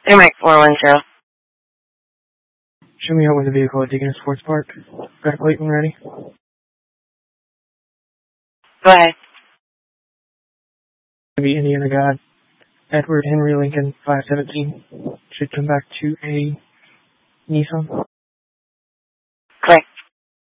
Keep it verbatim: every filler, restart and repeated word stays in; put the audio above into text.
Hey, Mike, four one zero. Show me out with the vehicle at Deacon Sports Park. Back late when ready. Go ahead. Be Indiana God. Edward Henry Lincoln, five seventeen. Should come back to a Nissan.